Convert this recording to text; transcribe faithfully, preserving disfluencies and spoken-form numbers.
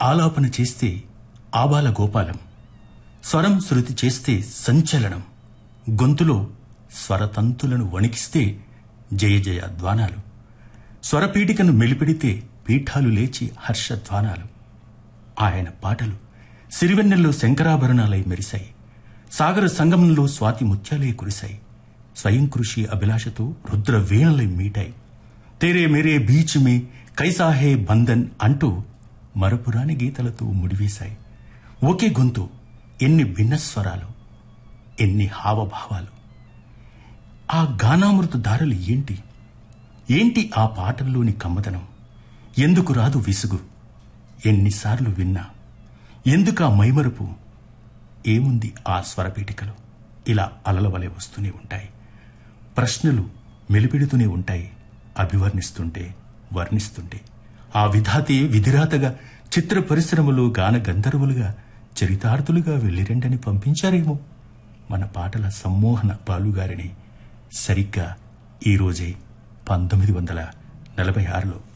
ఆలాపన చేస్తే ఆబాల గోపాలం, స్వరం శృతి చేస్తే సంచలనం, గొంతులో స్వరతంతులను వణికిస్తే జయ జయ ధ్వానాలు, స్వరపీఠికను మెలిపెడితే పీఠాలు లేచి హర్షధ్వానాలు. ఆయన పాటలు సిరివెన్నెల్లో శంకరాభరణాలై మెరిశాయి, సాగర సంగమంలో స్వాతి ముత్యాలే కురిశాయి, స్వయం కృషి అభిలాషతో రుద్ర వీణలై మీటాయి. తేరే మేరే బీచ్ మే కైసాహే బంధన్ అంటూ మరపురాని గీతలతో ముడివేశాయి. ఒకే గొంతు, ఎన్ని భిన్న స్వరాలు, ఎన్ని హావభావాలు. ఆ గానామృత దారులు ఏంటి ఏంటి ఆ పాటల్లోని కమ్మదనం? ఎందుకు రాదు విసుగు? ఎన్నిసార్లు విన్నా ఎందుకా మైమరుపు? ఏముంది ఆ స్వరపీఠికలు? ఇలా అలలవలే వస్తూనే ఉంటాయి. ప్రశ్నలు మెలిపెడుతూనే ఉంటాయి, అభివర్ణిస్తుంటే వర్ణిస్తుంటే. ఆ విధాతే విధిరాతగా చిత్ర పరిశ్రమలో గాన గంధర్వులుగా చరితార్థులుగా వెళ్ళిరండని పంపించారేమో మన పాటల సమ్మోహన బాలుగారిని. సరిగ్గా ఈరోజే పంతొమ్మిది వందల నలభై ఆరులో